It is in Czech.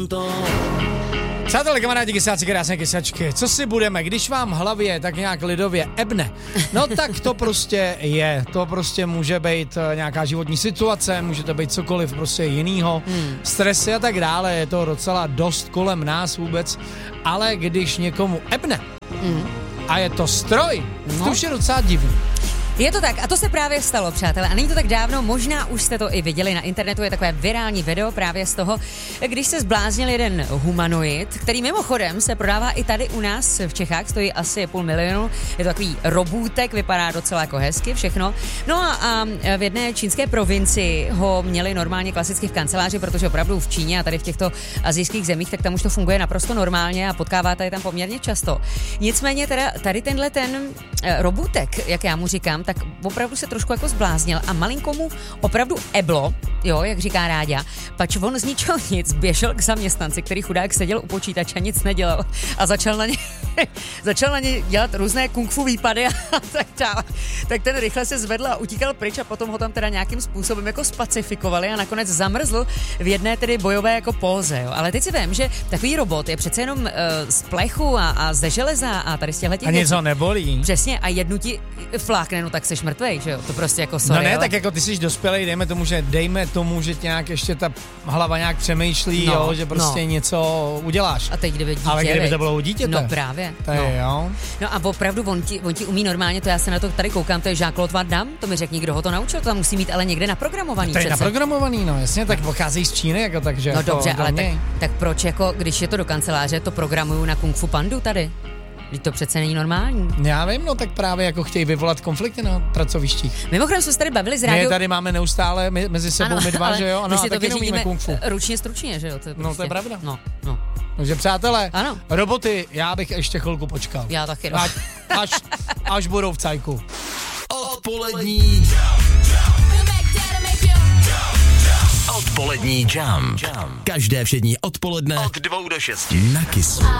Přátelé, kamarádi, kysáci, krásné kysačky, co si budeme, když vám v hlavě tak nějak lidově ebne, no tak to prostě je, to prostě může být nějaká životní situace, může to být cokoliv prostě jinýho, stresy a tak dále, je to docela dost kolem nás vůbec, ale když někomu ebne a je to stroj, to už je docela divný. Je to tak a to se právě stalo, přátelé, a není to tak dávno, možná už jste to i viděli na internetu, je takové virální video právě z toho, když se zbláznil jeden humanoid, který mimochodem se prodává i tady u nás v Čechách, stojí asi 500 000, je to takový robůtek, vypadá docela jako hezky všechno. No a v jedné čínské provincii ho měli normálně klasicky v kanceláři, protože opravdu v Číně a tady v těchto asijských zemích, tak tam už to funguje naprosto normálně a potkáváte je tam poměrně často. Nicméně teda tady tenhle ten robůtek, jak já mu říkám, tak opravdu se trošku jako zbláznil a malinko mu opravdu eblo, jo, jak říká Ráďa, pač on z ničeho nic běžel k zaměstnanci, který chudák seděl u počítače a nic nedělal a začal na ně dělat různé kung fu výpady a tak dále. Tak ten rychle se zvedl a utíkal pryč a potom ho tam teda nějakým způsobem jako spacifikovali a nakonec zamrzl v jedné tedy bojové jako póze, jo. Ale teď si vím, že takový robot je přece jenom z plechu a ze železa a tady z těchto a něco nebolí. Přesně, a jednu ti flákne, no tak seš mrtvej, že jo? To prostě jako sorry. No ne, ale... tak jako ty jsi dospělej, dejme tomu, že nějak ještě ta hlava nějak přemýšlí, jo, že prostě něco uděláš. A teď kdyby dítě, ale kdyby to bylo u dítěte. No právě. Jo. No a opravdu on ti umí normálně, to já se na to tady koukám, to je Jean-Claude Van Damme, to mi řekni, kdo ho to naučil, to tam musí mít ale někde naprogramovaný. To je naprogramovaný, no jasně, tak pocházejí z Číny, jako takže. No jako dobře, ale tak proč jako, když je to do kanceláře, to programuju na Kung Fu Pandu tady? Vždyť to přece není normální. Já vím, no tak právě jako chtějí vyvolat konflikty na pracovištích. Mimochodem jsme se tady bavili s Ráďou. My tady máme neustále mezi sebou my dva, že jo? My si to taky neumíme kung fu. Ručně stručně, že jo? To je prostě... No to je pravda. No. Takže přátelé, ano. Roboty, já bych ještě chvilku počkal. Já taky. Až budou v cajku. Odpolední jam. Každé všední odpoledne od 2 do 6 na Kissu.